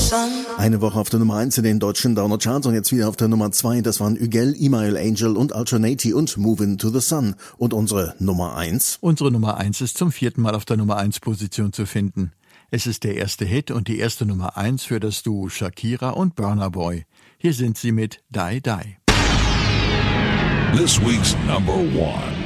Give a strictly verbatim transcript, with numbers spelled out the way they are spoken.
Eine Woche auf der Nummer eins in den deutschen Downer-Charts und jetzt wieder auf der Nummer zwei. Das waren Ügel, Email Angel und Alternati und Movin' to the Sun. Und unsere Nummer eins? Unsere Nummer eins ist zum vierten Mal auf der Nummer eins Position zu finden. Es ist der erste Hit und die erste Nummer eins für das Duo Shakira und Burna Boy. Hier sind sie mit Die Die. This week's number one.